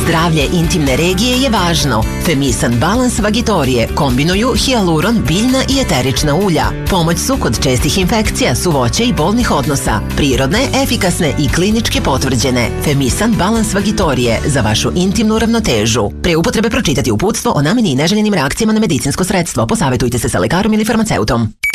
Zdravlje intimne regije je važno. Femisan Balans Vagitorije kombinuju hijaluron, biljna i eterična ulja. Pomoć su kod čestih infekcija, suvoća i bolnih odnosa. Prirodne, efikasne i klinički potvrđene. Femisan Balans Vagitorije za vašu intimnu ravnotežu. Pre upotrebe pročitati uputstvo o nameni i neželjenim reakcijama na medicinsko sredstvo. Posavetujte se sa lekarom ili farmaceutom.